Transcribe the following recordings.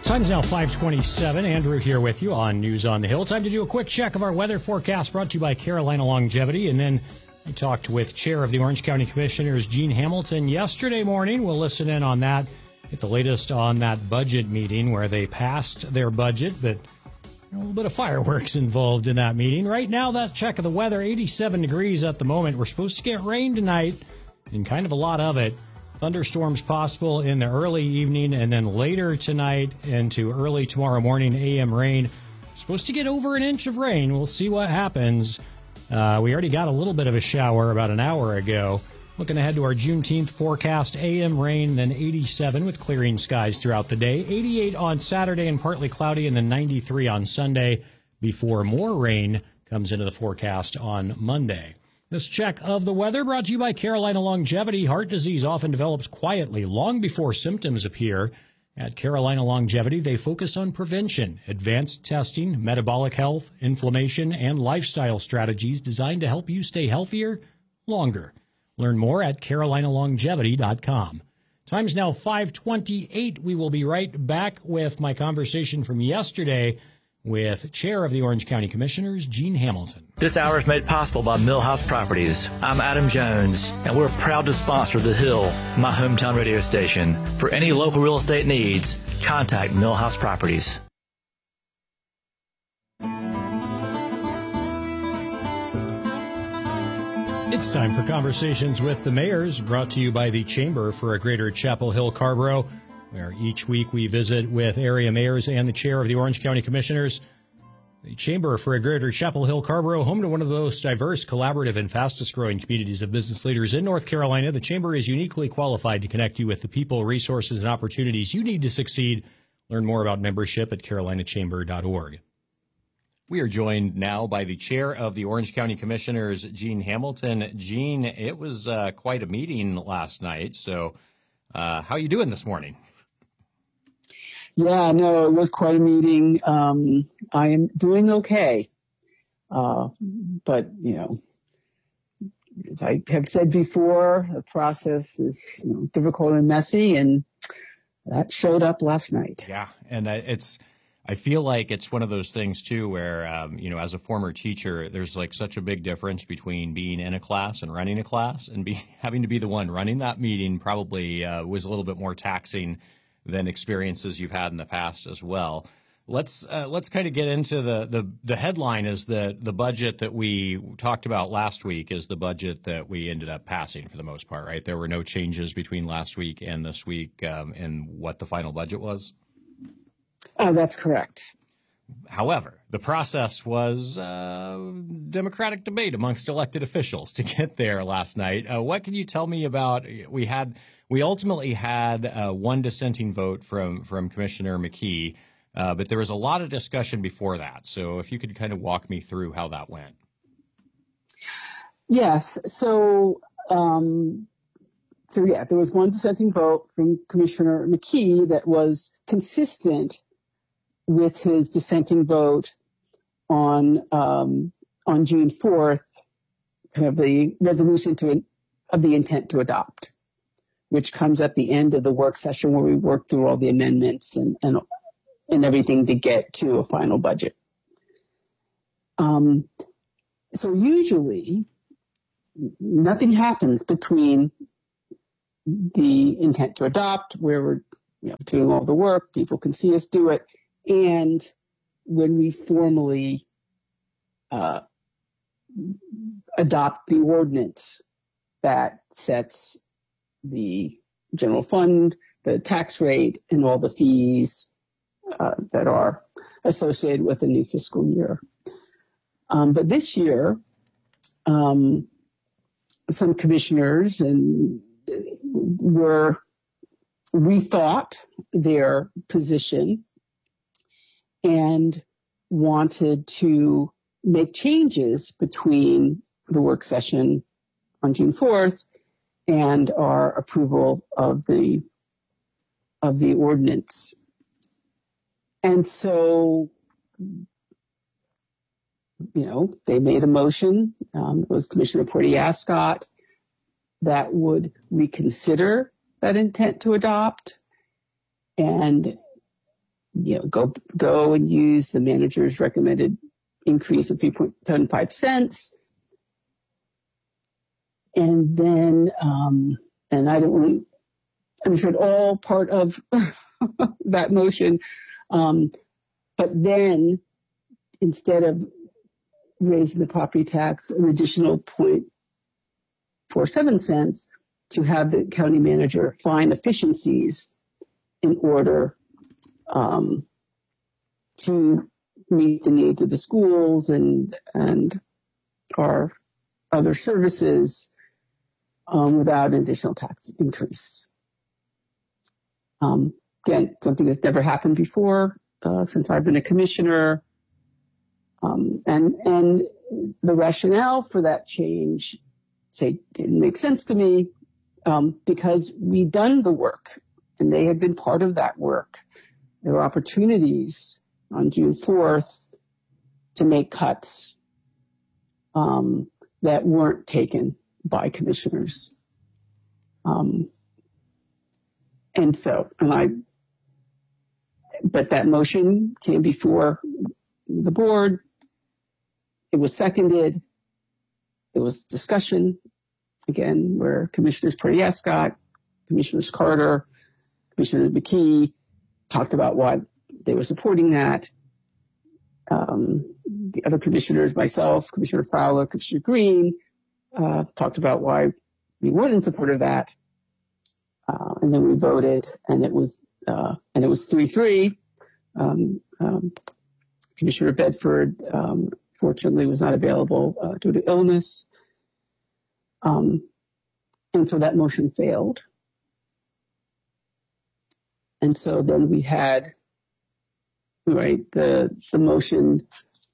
Time is now 5:27. Andrew here with you on News on the Hill. Time to do a quick check of our weather forecast brought to you by Carolina Longevity. And then I talked with Chair of the Orange County Commissioners, Gene Hamilton, yesterday morning. We'll listen in on that, get the latest on that budget meeting where they passed their budget, but a little bit of fireworks involved in that meeting. Right now, that check of the weather, 87 degrees at the moment. We're supposed to get rain tonight, and kind of a lot of it. Thunderstorms possible in the early evening, and then later tonight into early tomorrow morning, AM rain. Supposed to get over an inch of rain. We'll see what happens. We already got a little bit of a shower about an hour ago. Looking ahead to our Juneteenth forecast, AM rain, then 87 with clearing skies throughout the day. 88 on Saturday and partly cloudy, and then 93 on Sunday before more rain comes into the forecast on Monday. This check of the weather brought to you by Carolina Longevity. Heart disease often develops quietly long before symptoms appear. At Carolina Longevity, they focus on prevention, advanced testing, metabolic health, inflammation, and lifestyle strategies designed to help you stay healthier longer. Learn more at carolinalongevity.com. Time's now 5:28. We will be right back with my conversation from yesterday with Chair of the Orange County Commissioners, Gene Hamilton. This hour is made possible by Millhouse Properties. I'm Adam Jones, and we're proud to sponsor The Hill, my hometown radio station. For any local real estate needs, contact Millhouse Properties. It's time for Conversations with the Mayors, brought to you by the Chamber for a Greater Chapel Hill Carrboro, where each week we visit with area mayors and the chair of the Orange County Commissioners. The Chamber for a Greater Chapel Hill Carrboro, home to one of the most diverse, collaborative, and fastest-growing communities of business leaders in North Carolina. The Chamber is uniquely qualified to connect you with the people, resources, and opportunities you need to succeed. Learn more about membership at carolinachamber.org. We are joined now by the chair of the Orange County Commissioners, Gene Hamilton. Gene, it was quite a meeting last night, so how are you doing this morning? Yeah, no, it was quite a meeting. I am doing okay. But, as I have said before, the process is difficult and messy, and that showed up last night. Yeah, and I feel like it's one of those things, too, where, as a former teacher, there's like such a big difference between being in a class and running a class, and having to be the one running that meeting probably was a little bit more taxing than experiences you've had in the past as well. Let's kind of get into the headline is that the budget that we talked about last week is the budget that we ended up passing for the most part, right? There were no changes between last week and this week in what the final budget was? That's correct. However, the process was democratic debate amongst elected officials to get there last night. What can you tell me about? We ultimately had one dissenting vote from Commissioner McKee, but there was a lot of discussion before that. So if you could kind of walk me through how that went. Yes. So there was one dissenting vote from Commissioner McKee that was consistent with his dissenting vote on June 4th, kind of the resolution of the intent to adopt, which comes at the end of the work session where we work through all the amendments and everything to get to a final budget. So usually nothing happens between the intent to adopt, where we're doing all the work, people can see us do it, and when we formally adopt the ordinance that sets the general fund, the tax rate, and all the fees that are associated with the new fiscal year. But this year, some commissioners rethought their position and wanted to make changes between the work session on June 4th and our approval of the ordinance. And so, they made a motion. It was Commissioner Porty-Ascott that would reconsider that intent to adopt and go and use the manager's recommended increase of 3.75 cents. And then, and I don't really understood all part of that motion. But then instead of raising the property tax an additional 0.47 cents, to have the county manager find efficiencies in order to meet the needs of the schools and our other services without an additional tax increase. Again, something that's never happened before since I've been a commissioner. And the rationale for that change, didn't make sense to me because we'd done the work and they had been part of that work. There were opportunities on June 4th to make cuts that weren't taken by commissioners. But that motion came before the board. It was seconded. It was discussion, again, where Commissioners Porty-Ascott, Commissioners Carter, Commissioner McKee talked about why they were supporting that. The other commissioners, myself, Commissioner Fowler, Commissioner Green, talked about why we weren't in support of that. And then we voted, and it was 3-3. Commissioner Bedford, fortunately, was not available due to illness. And so that motion failed. And so then we had, the motion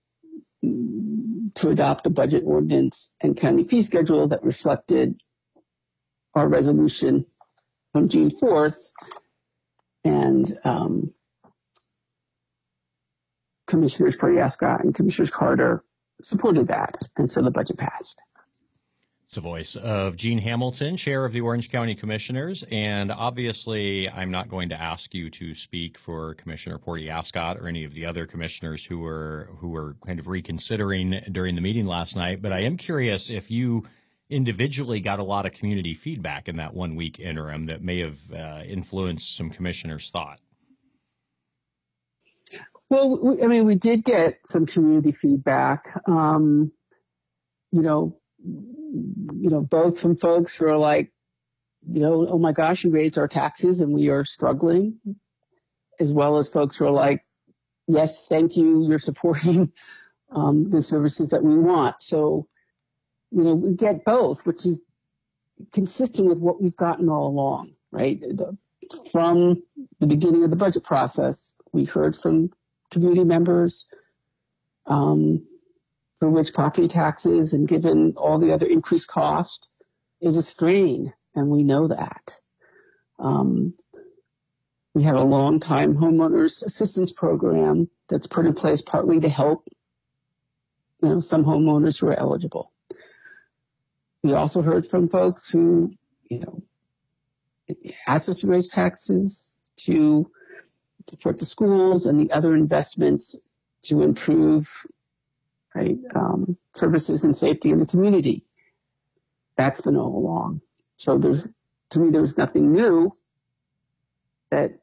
to adopt a budget ordinance and county fee schedule that reflected our resolution on June 4th. And Commissioners Porty-Ascott and Commissioners Carter supported that. And so the budget passed. It's the voice of Gene Hamilton, Chair of the Orange County Commissioners. And obviously, I'm not going to ask you to speak for Commissioner Porty-Ascott or any of the other commissioners who were kind of reconsidering during the meeting last night. But I am curious if you individually got a lot of community feedback in that 1 week interim that may have influenced some commissioners' thought. Well, we did get some community feedback, both from folks who are like, oh my gosh, you raised our taxes and we are struggling, as well as folks who are like, yes, thank you, you're supporting the services that we want. So, we get both, which is consistent with what we've gotten all along, right? From the beginning of the budget process, we heard from community members for which property taxes, and given all the other increased cost, is a strain, and we know that. We have a long-time homeowners assistance program that's put in place partly to help some homeowners who are eligible. We also heard from folks who, asked us to raise taxes to support the schools and the other investments to improve services and safety in the community. That's been all along. So to me, there was nothing new that